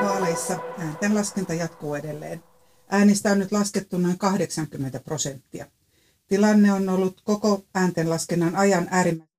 vaaleissa ääntenlaskenta jatkuu edelleen. Äänistä on nyt laskettu noin 80%. Tilanne on ollut koko ääntenlaskennan ajan äärimmäisen.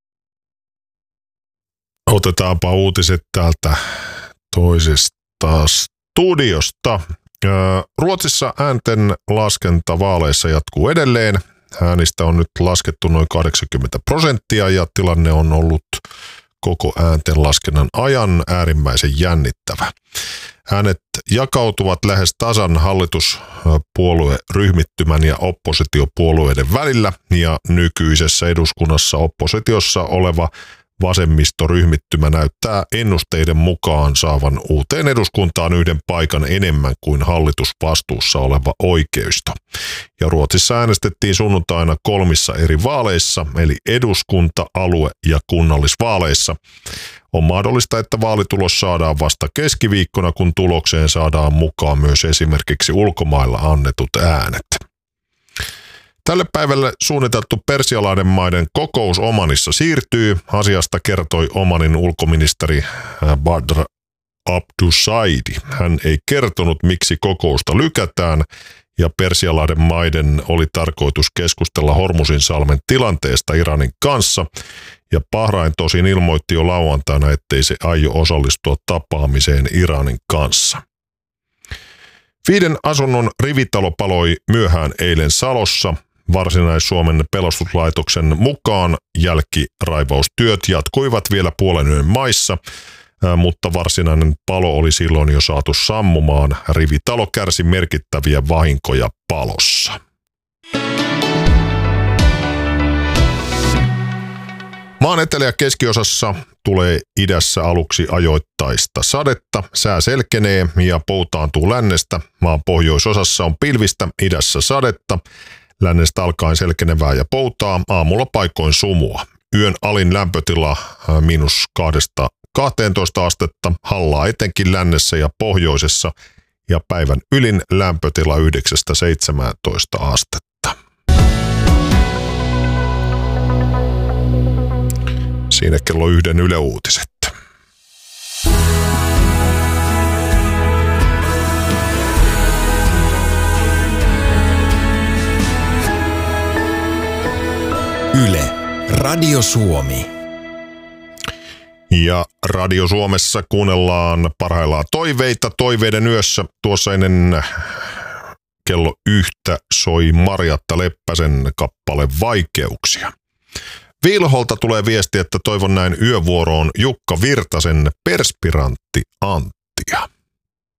Otetaanpa uutiset täältä toisesta studiosta. Ruotsissa äänten laskenta vaaleissa jatkuu edelleen. Äänistä on nyt laskettu noin 80% ja tilanne on ollut koko ääntenlaskennan ajan äärimmäisen jännittävä. Äänet jakautuvat lähes tasan hallituspuolueryhmittymän ja oppositiopuolueiden välillä ja nykyisessä eduskunnassa oppositiossa oleva vasemmistoryhmittymä näyttää ennusteiden mukaan saavan uuteen eduskuntaan yhden paikan enemmän kuin hallitusvastuussa oleva oikeisto. Ja Ruotsissa äänestettiin sunnuntaina 3 eri vaaleissa, eli eduskunta-, alue- ja kunnallisvaaleissa. On mahdollista, että vaalitulos saadaan vasta keskiviikkona, kun tulokseen saadaan mukaan myös esimerkiksi ulkomailla annetut äänet. Tälle päivälle suunniteltu Persialaiden maiden kokous Omanissa siirtyy. Asiasta kertoi Omanin ulkoministeri Badr Abdusaidi. Hän ei kertonut, miksi kokousta lykätään, ja Persialaiden maiden oli tarkoitus keskustella Hormuzinsalmen tilanteesta Iranin kanssa, ja Bahrain tosin ilmoitti jo lauantaina, ettei se aio osallistua tapaamiseen Iranin kanssa. 5 asunnon rivitalo paloi myöhään eilen Salossa. Varsinais-Suomen pelastuslaitoksen mukaan jälkiraivaustyöt jatkuivat vielä puolen yön maissa, mutta varsinainen palo oli silloin jo saatu sammumaan. Rivitalo kärsi merkittäviä vahinkoja palossa. Maan etelä- ja keskiosassa tulee idässä aluksi ajoittaista sadetta, sää selkenee ja poutaantuu lännestä. Maan pohjoisosassa on pilvistä, idässä sadetta. Lännestä alkaen selkenevää ja poutaa, aamulla paikoin sumua. Yön alin lämpötila -2–12 astetta, hallaa etenkin lännessä ja pohjoisessa, ja päivän ylin lämpötila 9–17 astetta. Siinä kello 1 Yle Uutiset. Yle, Radio Suomi. Ja Radio Suomessa kuunnellaan parhaillaan toiveita. Toiveiden yössä tuossa ennen kello 1 soi Marjatta Leppäsen kappale Vaikeuksia. Vilholta tulee viesti, että toivon näin yövuoroon Jukka Virtasen Perspirantti Antti.